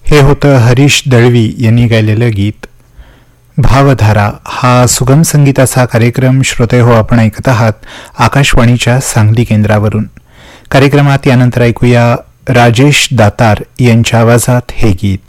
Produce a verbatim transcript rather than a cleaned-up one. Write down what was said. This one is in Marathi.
हे होतं हरीश दळवी यांनी गायलेलं गीत. भावधारा हा सुगम संगीताचा कार्यक्रम श्रोते हो आपण ऐकत आहात आकाशवाणीच्या सांगली केंद्रावरून. कार्यक्रमात यानंतर ऐकूया राजेश दातार यांच्या आवाजात हे गीत.